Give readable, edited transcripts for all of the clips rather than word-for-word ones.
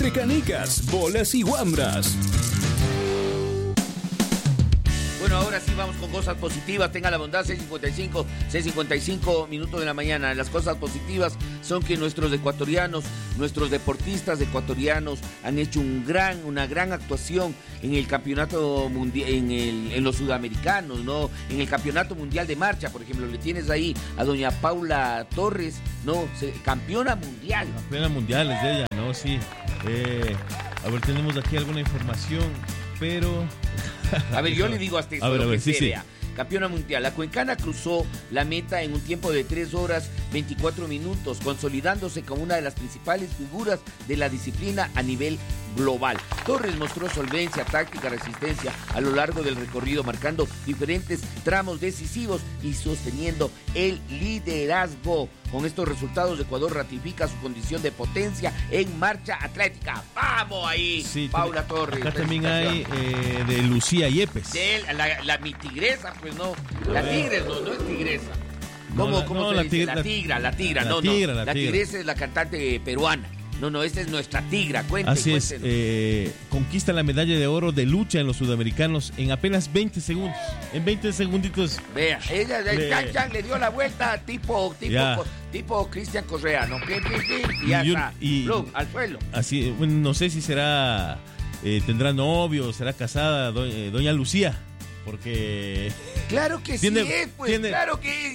entre canicas, bolas y guambras. Bueno, ahora sí vamos con cosas positivas. Tenga la bondad, 6:55 minutos de la mañana. Las cosas positivas son que nuestros ecuatorianos, nuestros deportistas ecuatorianos han hecho una gran actuación en el campeonato mundial, en los sudamericanos, ¿no? En el campeonato mundial de marcha, por ejemplo, le tienes ahí a doña Paula Torres, ¿no? Campeona mundial. Campeona mundial es de ella, ¿no? Sí. A ver, tenemos aquí alguna información, pero... A ver, yo le digo hasta eso, vea. Campeona mundial, la cuencana cruzó la meta en un tiempo de 3 horas 24 minutos, consolidándose como una de las principales figuras de la disciplina a nivel global. Torres mostró solvencia, táctica, resistencia a lo largo del recorrido, marcando diferentes tramos decisivos y sosteniendo el liderazgo. Con estos resultados, Ecuador ratifica su condición de potencia en marcha atlética. ¡Vamos ahí! Sí, Paula Torres. Acá también hay de Lucía Yepes. Mi tigresa, pues no. La tigre no es tigresa. ¿Cómo se dice? La tigra. La tigresa es la cantante peruana. No, esta es nuestra tigra. Así es, conquista la medalla de oro de lucha en los sudamericanos en apenas 20 segundos. En 20 segunditos. Vea, ella le dio la vuelta tipo Cristian Correa, ¿no? Y ya está, al suelo. Así, bueno, no sé si será, tendrá novio, será casada, doña Lucía. Porque... Claro que claro que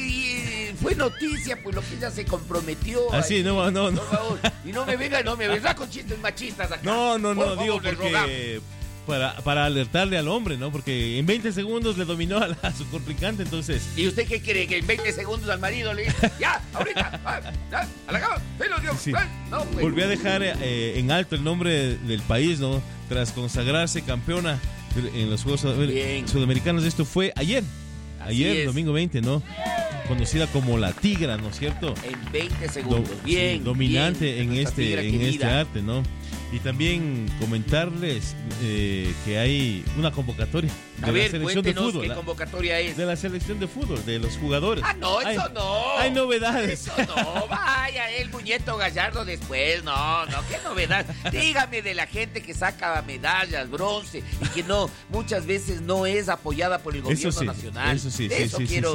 sí, fue noticia, pues lo que ella se comprometió. Así, no. Por favor, y no me venga con chistes machistas acá. No, digo porque... Para alertarle al hombre, ¿no? Porque en 20 segundos le dominó a su contrincante, entonces... ¿Y usted qué cree? ¿Que en 20 segundos al marido le dice, ya, ahorita, a la cama, se lo dio? Sí. No, pues. Volvió a dejar en alto el nombre del país, ¿no? Tras consagrarse campeona en los Juegos Sudamericanos. Esto fue ayer, domingo 20, ¿no? Conocida como la tigra, ¿no es cierto? En 20 segundos, bien. Dominante en este arte, ¿no? Y también comentarles que hay una convocatoria de la selección de fútbol. ¿Qué convocatoria es? De la selección de fútbol, de los jugadores. Eso no. Hay novedades. Eso no, vaya, el muñeco Gallardo después, no, qué novedad. Dígame de la gente que saca medallas, bronce, y que muchas veces no es apoyada por el gobierno nacional. Eso sí. Quiero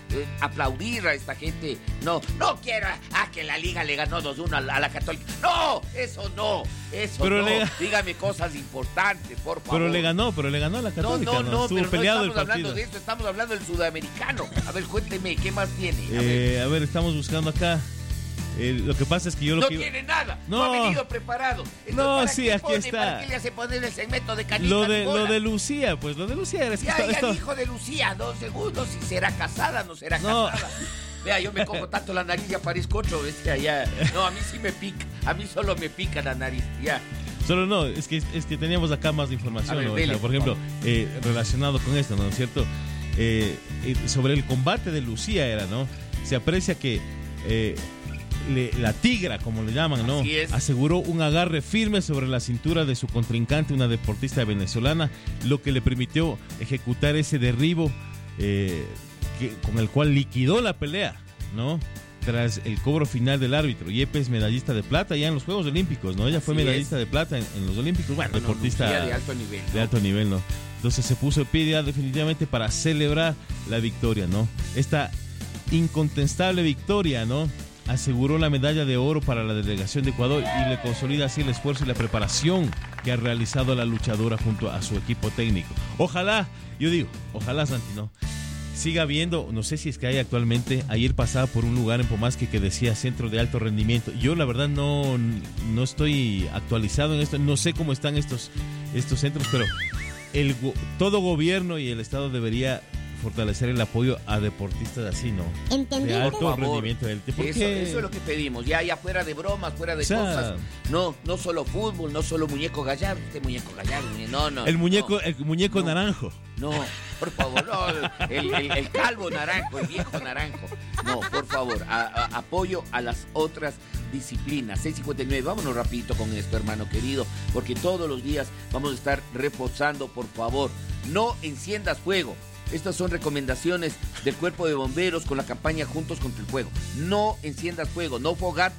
aplaudir a esta gente. No quiero que la Liga le ganó 2-1 a la Católica. No, eso no. Dígame cosas importantes, por favor. Pero le ganó a la Católica. No, pero no estamos hablando de esto, estamos hablando del sudamericano. A ver, cuénteme, ¿qué más tiene? A ver, estamos buscando acá. Lo que pasa es que yo no tiene nada, no ha venido preparado. Entonces, aquí está. ¿Para qué le hace poner el segmento de Canita? Lo de Lucía, pues lo de Lucía era... Ya dijo de Lucía, 2 segundos, si será casada, no será casada. Vea, yo me cojo tanto la nariz, ya parezco otro, ya. No, a mí sí me pica, a mí solo me pica la nariz, ya. Solo no, es que teníamos acá más información, ver, ¿no? Dele, por ejemplo, relacionado con esto, ¿no es cierto? Sobre el combate de Lucía era, ¿no? Se aprecia que la tigra, como le llaman, ¿no? Aseguró un agarre firme sobre la cintura de su contrincante, una deportista venezolana, lo que le permitió ejecutar ese derribo con el cual liquidó la pelea, ¿no? Tras el cobro final del árbitro. Yepes, medallista de plata ya en los Juegos Olímpicos, ¿no? Ella fue medallista de plata en los Olímpicos. Bueno, deportista de alto nivel, ¿no? De alto nivel, ¿no? Entonces se puso de pie ya definitivamente para celebrar la victoria, ¿no? Esta incontestable victoria, ¿no? Aseguró la medalla de oro para la delegación de Ecuador y le consolida así el esfuerzo y la preparación que ha realizado la luchadora junto a su equipo técnico. Ojalá, Santi, ¿no? Siga viendo, no sé si es que hay actualmente. Ayer pasaba por un lugar en Pomasque que decía centro de alto rendimiento. Yo la verdad no estoy actualizado en esto, no sé cómo están estos centros, pero todo gobierno y el Estado debería fortalecer el apoyo a deportistas así, ¿no? ¿Entendí? De alto rendimiento. Eso es lo que pedimos, ya fuera de bromas, fuera de cosas. No solo fútbol, no solo muñeco Gallardo, muñeco Gallardo, no. El muñeco naranjo. No, por favor, no, el calvo naranjo, el viejo naranjo. No, por favor, apoyo a las otras disciplinas. 6:59, vámonos rapidito con esto, hermano querido, porque todos los días vamos a estar reposando, por favor. No enciendas fuego. Estas son recomendaciones del Cuerpo de Bomberos con la campaña Juntos contra el Fuego. No enciendas fuego, no fogatas,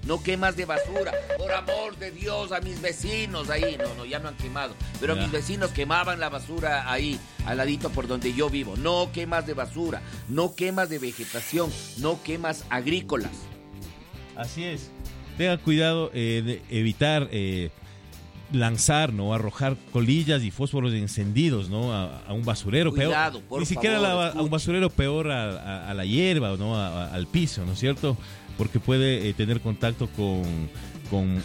no quemas de basura. Por amor de Dios, a mis vecinos ahí, no, ya no han quemado, pero mis vecinos quemaban la basura ahí, al ladito por donde yo vivo. No quemas de basura, no quemas de vegetación, no quemas agrícolas. Así es. Tenga cuidado de evitar lanzar, ¿no? Arrojar colillas y fósforos encendidos, ¿no? A un basurero. Cuidado, peor. por Ni siquiera favor, a un basurero, peor a la hierba, ¿no? Al piso, ¿no es cierto? Porque puede tener contacto con